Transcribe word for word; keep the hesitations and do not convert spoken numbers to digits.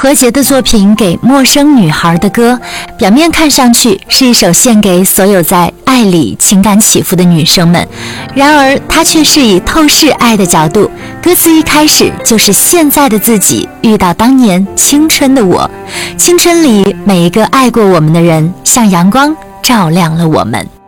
何洁的作品《给陌生女孩的歌》，表面看上去是一首献给所有在爱里情感起伏的女生们，然而它却是以透视爱的角度，歌词一开始就是现在的自己遇到当年青春的我，青春里每一个爱过我们的人，像阳光照亮了我们。